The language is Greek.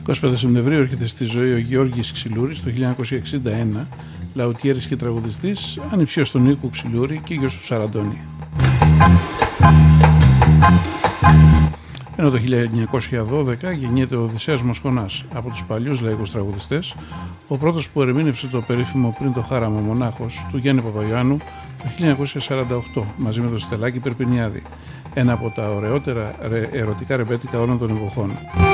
25 Σεπτεμβρίου έρχεται στη ζωή ο Γιώργης Ξυλούρης το 1961, λαουτιέρης και τραγουδιστής, ανιψιός του Νίκου Ξυλούρη και γιος του Σαραντώνη. Ενώ το 1912 γεννιέται ο Οδυσσέας Μοσχονάς, από τους παλιούς λαϊκούς τραγουδιστές, ο πρώτος που ερμήνευσε το περίφημο «Πριν το χάραμα μονάχος» του Γιάννη Παπαϊωάννου το 1948, μαζί με τον Στελάκη Περπινιάδη, ένα από τα ωραιότερα ερωτικά ρεμπέτικα όλων των εποχών.